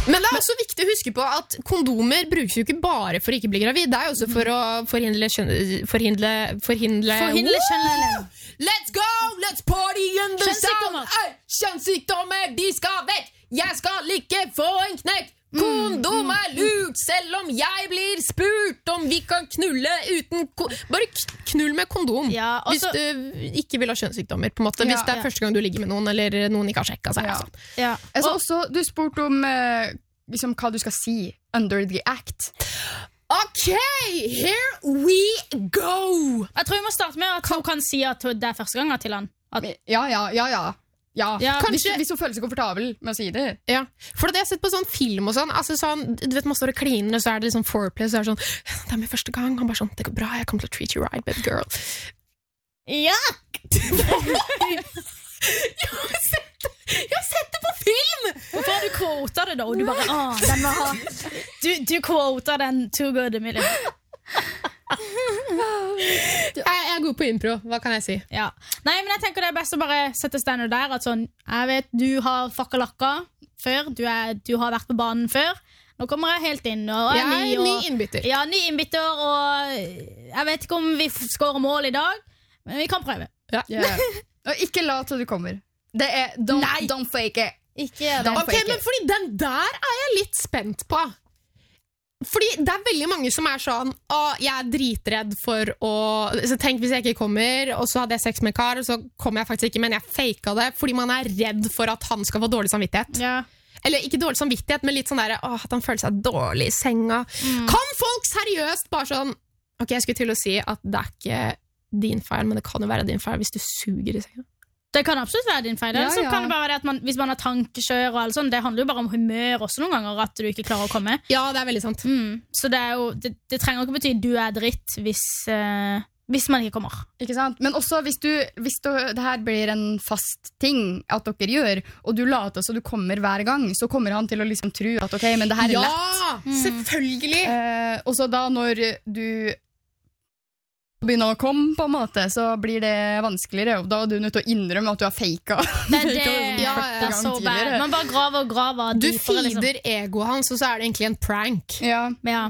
Men det også viktig å huske på at kondomer brukes jo ikke bare for å ikke bli gravid. Det også for å forhindre Let's go! Let's party in the sound! Kjønnssykdommer, de skal vekk! Jeg skal ikke få en knekk! Kondom lurt, selv om jeg blir spurt om vi kan knulle uten bare knull med kondom hvis du ikke vil ha kjønnssykdommer på en måte, hvis det første gang du ligger med noen eller noen ikke har sjekket seg også, du spurte om liksom, hva du skal si under the act. Ok, here we go. Jeg tror vi må starte med at hun kan si at det er første gang til han hvis hun føler seg komfortabel med å si det. Ja, for det jeg har sett på sånn film og sånn, altså sånn, du vet man står og kliner og så er det liksom foreplay, så er det sånn, det er min første gang, han bare sånn, det går bra, jeg kommer til å treat you right, baby girl. Ja! Jeg har sett det på film! Hvorfor har du quotet det da? Og du bare, den var du quotet den too good, Emilie. Jeg er god på impro, hva kan jeg si? Ja. Nei, men jeg tenker det er best å bare sette stedet der at sånn, jeg vet du har fakkelakka før, du har vært på banen før. Nå kommer jeg helt inn og jeg er ny innbytter. Ja, ny innbytter, og jeg vet ikke om vi skårer mål i dag, men vi kan prøve. Og ikke la til du kommer. Det er don't fake it. Ikke ok, men fordi den der er jeg litt spent på. Fordi det er veldig mange som er sånn jeg er dritredd for å så tenk hvis jeg ikke kommer, og så hadde jeg sex med en kar, og så kommer jeg faktisk ikke, men jeg faket det fordi man er redd for at han skal få dårlig samvittighet. Eller ikke dårlig samvittighet, men litt sånn der at han føler seg dårlig i senga. Kan folk seriøst bare sånn ok, jeg skulle til å si at det er ikke din feil, men det kan jo være din feil hvis du suger i senga. Det kan absolutt være din feil. Så kan det bare være at hvis man har tankekjør og alt sånt, det handler jo bare om humør også noen ganger, at du ikke klarer å komme. Ja, det er veldig sant. Så det er jo, det trenger ikke bety du er dritt hvis man ikke kommer. Ikke sant? Men også hvis det her blir en fast ting at dere gjør, og du later så du kommer hver gang, så kommer han til å liksom tro at ok, men det her er lett. Ja, selvfølgelig! Og så da når du begynner å komme på en måte, så blir det vanskeligere, og da er du nødt til å innrømme at du har faket. Det er så bad. Man bare graver du feeder egoet hans, og så er det egentlig en prank. Ja.